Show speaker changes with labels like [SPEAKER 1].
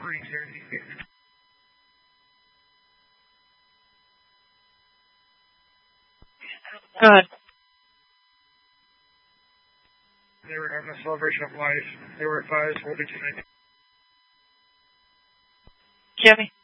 [SPEAKER 1] Greetings, Aaron.
[SPEAKER 2] Good.
[SPEAKER 1] They were having a celebration of life. They were at 5 holding tonight.
[SPEAKER 2] Jimmy.